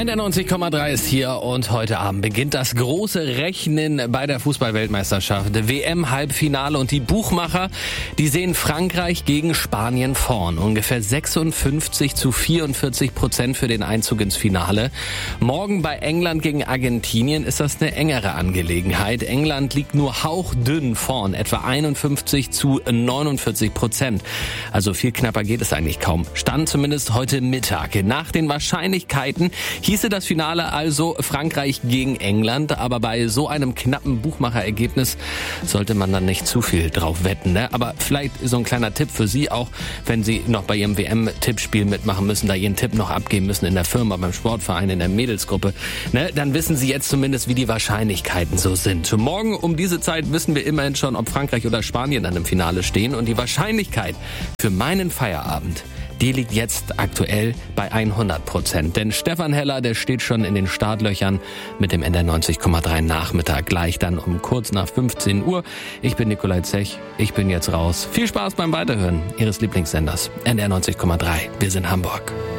NDR 90,3 ist hier und heute Abend beginnt das große Rechnen bei der Fußball-Weltmeisterschaft. WM-Halbfinale und die Buchmacher, die sehen Frankreich gegen Spanien vorn. Ungefähr 56-44% für den Einzug ins Finale. Morgen bei England gegen Argentinien ist das eine engere Angelegenheit. England liegt nur hauchdünn vorn, etwa 51-49%. Also viel knapper geht es eigentlich kaum. Stand zumindest heute Mittag. Nach den Wahrscheinlichkeiten hieße das Finale also Frankreich gegen England, aber bei so einem knappen Buchmacherergebnis sollte man dann nicht zu viel drauf wetten, ne? Aber vielleicht so ein kleiner Tipp für Sie auch, wenn Sie noch bei Ihrem WM-Tippspiel mitmachen müssen, da Ihren Tipp noch abgeben müssen in der Firma, beim Sportverein, in der Mädelsgruppe, ne? Dann wissen Sie jetzt zumindest, wie die Wahrscheinlichkeiten so sind. Morgen um diese Zeit wissen wir immerhin schon, ob Frankreich oder Spanien dann im Finale stehen, und die Wahrscheinlichkeit für meinen Feierabend, die liegt jetzt aktuell bei 100%. Denn Stefan Heller, der steht schon in den Startlöchern mit dem NDR 90,3 Nachmittag. Gleich dann um kurz nach 15 Uhr. Ich bin Nikolai Zech. Ich bin jetzt raus. Viel Spaß beim Weiterhören Ihres Lieblingssenders NDR 90,3. Wir sind Hamburg.